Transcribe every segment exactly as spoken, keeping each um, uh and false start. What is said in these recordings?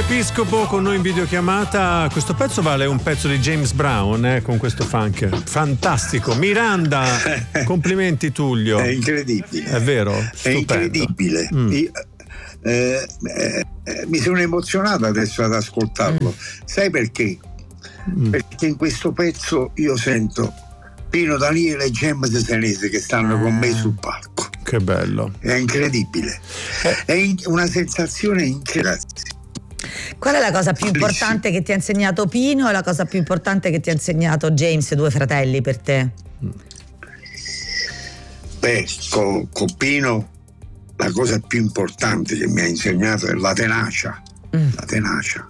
Episcopo con noi in videochiamata. Questo pezzo vale un pezzo di James Brown, eh, con questo funk fantastico. Miranda, complimenti Tullio. È incredibile. È vero? È Stupendo. incredibile. Mm. Io, eh, eh, eh, mi sono emozionato adesso ad ascoltarlo. Mm. Sai perché? Mm. Perché in questo pezzo io sento Pino Daniele e James Senese che stanno ah. con me sul palco. Che bello. È incredibile. Eh. È in, una sensazione incredibile. Qual è la cosa più importante che ti ha insegnato Pino e la cosa più importante che ti ha insegnato James, due fratelli per te? Beh, con, con Pino la cosa più importante che mi ha insegnato è la tenacia. Mm. La tenacia.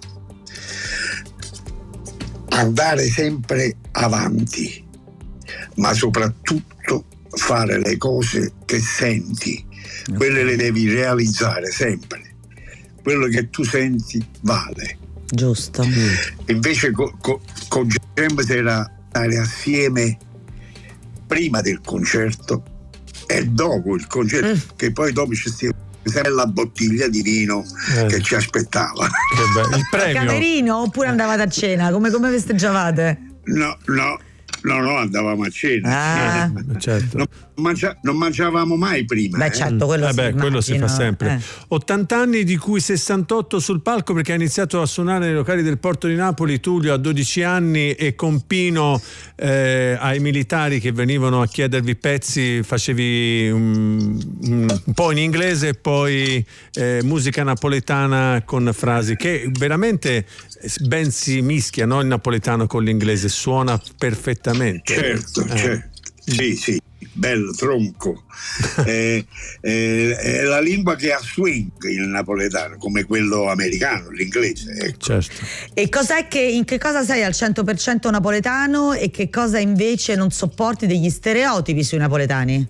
Andare sempre avanti, ma soprattutto fare le cose che senti, okay. Quelle le devi realizzare sempre. Quello che tu senti vale. Giusto. Invece con co, co James era stare assieme prima del concerto e dopo il concerto, mm. che poi dopo ci stava la bottiglia di vino eh. che ci aspettava. Che il premio. Camerino oppure andavate a cena? Come, come festeggiavate? No, no. No, no, andavamo a cena. Ah. Eh, certo. non, mangia, non mangiavamo mai prima. Beh, eh. certo, quello, eh si, beh, quello si fa sempre. Eh. ottanta anni, di cui sessantotto sul palco, perché ha iniziato a suonare nei locali del Porto di Napoli, Tullio, a dodici anni, e con Pino eh, ai militari che venivano a chiedervi pezzi facevi un, un po' in inglese e poi eh, musica napoletana con frasi che veramente ben si mischia, no? Il napoletano con l'inglese suona perfettamente. Certo, eh. certo. Sì, sì, bello tronco. eh, eh, è la lingua che ha swing il napoletano, come quello americano, l'inglese. Ecco. Certo. E cos'è che, in che cosa sei al cento per cento napoletano e che cosa invece non sopporti degli stereotipi sui napoletani?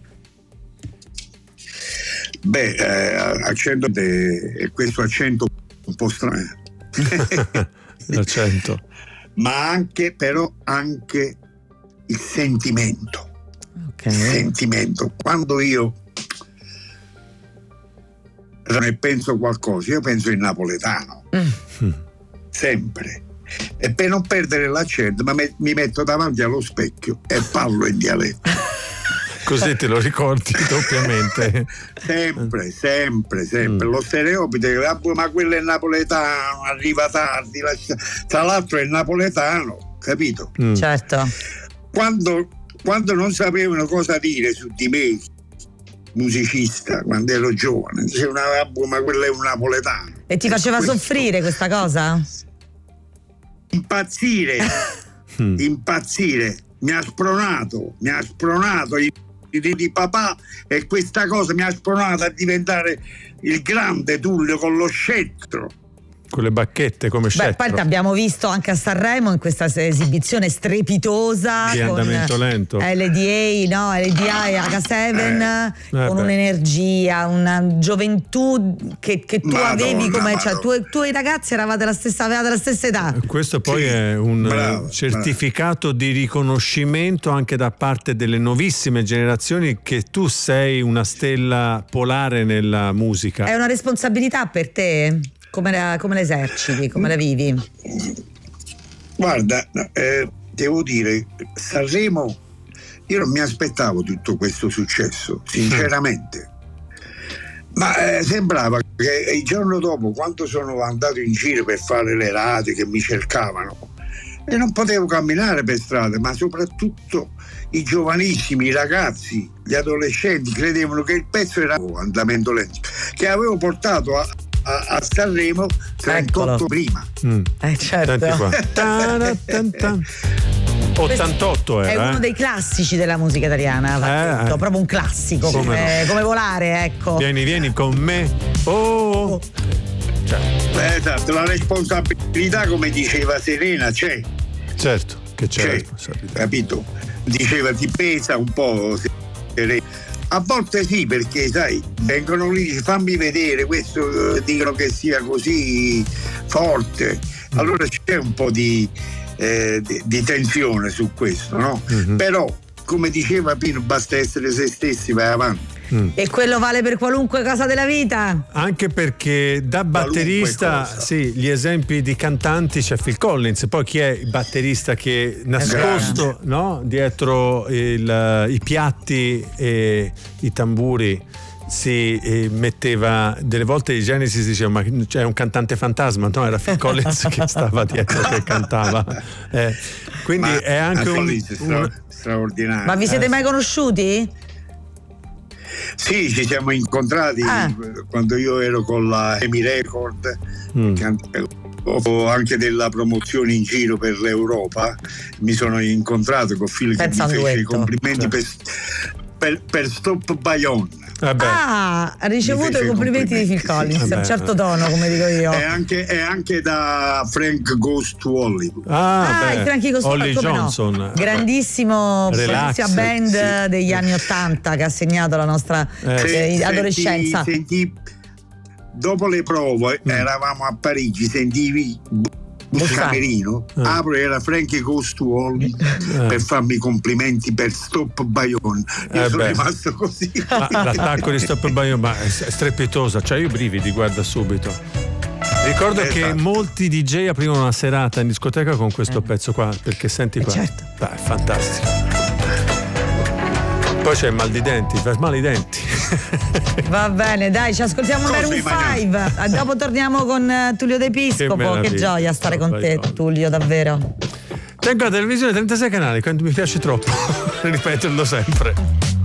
Beh, eh, accento de, questo accento un po' strano. L'accento. Ma anche, però, anche il sentimento. Okay. Il sentimento. Quando io ne penso qualcosa, io penso in napoletano. Mm. Sempre. E per non perdere l'accento, ma me, mi metto davanti allo specchio e parlo in dialetto. Così te lo ricordi doppiamente. Sempre, sempre, sempre. Mm. Lo stereotipo, ma quello è napoletano, arriva tardi, lascia... tra l'altro è napoletano, capito? Mm. Certo. Quando, quando non sapevano cosa dire su di me, musicista, quando ero giovane, dicevano, ma quello è un napoletano. E ti faceva questo... soffrire questa cosa? Impazzire, impazzire. Mi ha spronato, mi ha spronato il Di, di papà, e questa cosa mi ha spronato a diventare il grande Tullio con lo scettro, con le bacchette come scettro. Beh, poi ti abbiamo visto anche a Sanremo in questa esibizione strepitosa di andamento lento, L D A, no? L D A e H sette, eh, eh con beh. un'energia, una gioventù che, che tu Madonna, avevi come, cioè tu, tu e i ragazzi eravate la stessa, avevate la stessa età. Questo poi sì, è un bravo, certificato bravo. di riconoscimento anche da parte delle nuovissime generazioni che tu sei una stella polare nella musica. È una responsabilità per te? Come la, come la eserciti, come la vivi? Guarda, eh, devo dire, Sanremo, io non mi aspettavo tutto questo successo, sinceramente. Ma eh, sembrava che il giorno dopo, quando sono andato in giro per fare le radio che mi cercavano, e non potevo camminare per strada, ma soprattutto i giovanissimi, i ragazzi, gli adolescenti credevano che il pezzo era un andamento lento, che avevo portato a A, a Sanremo trentotto prima. Mm. Eh certo. ottantotto era. È uno eh? dei classici della musica italiana, eh, eh. proprio un classico, come, come, no. come volare, ecco. Vieni, vieni con me. Oh. oh. Cioè. Beh, esatto, la responsabilità, come diceva Serena, c'è. Certo, che c'è, c'è responsabilità. Capito? Diceva ti pesa un po', Serena. A volte sì, perché sai, vengono lì, fammi vedere questo, eh, dicono che sia così forte, allora c'è un po' di, eh, di, di tensione su questo, no? Mm-hmm. Però, come diceva Pino, basta essere se stessi, vai avanti. Mm. E quello vale per qualunque cosa della vita. Anche perché da batterista, sì, gli esempi di cantanti c'è Phil Collins, poi chi è il batterista che nascosto, no, dietro il, i piatti e i tamburi si eh, metteva, delle volte i Genesis diceva ma c'è un cantante fantasma, no, era Phil Collins che stava dietro che cantava, eh, quindi ma è anche un, un straordinario. Ma vi siete mai conosciuti? Sì, ci siamo incontrati ah. quando io ero con la Emi Record, mm. o anche della promozione in giro per l'Europa. Mi sono incontrato con Phil che mi fece i complimenti, cioè. per, per, per Stop Bayonne. Vabbè. Ah, ha ricevuto i complimenti, complimenti di Phil Collins, sì. a un certo tono, come dico io. E anche, e anche da Frank Goes to Hollywood. Ah, ah il Frankie Goes to Holly Johnson. No. Grandissimo, bellissima band sì. degli anni Ottanta che ha segnato la nostra eh. eh, adolescenza. Senti, senti, dopo le prove mm. eravamo a Parigi, sentivi il camerino, eh. apro, era Frankie Goes to Hollywood eh. per farmi complimenti per Stop Bayonne. Io eh sono beh. rimasto così. Ah, l'attacco di Stop Bayonne, ma è strepitosa, cioè io brividi, guarda subito. Ricordo esatto. che molti D J aprivano una serata in discoteca con questo eh. pezzo qua, perché senti qua, certo. Dai, è fantastico. Poi c'è il mal di denti, per mal di denti. Va bene, dai, ci ascoltiamo Maroon cinque. Dopo torniamo con uh, Tullio De Piscopo. Che, che gioia stare con te, Tullio, davvero. Tengo la televisione trentasei canali, quando mi piace troppo ripeterlo sempre.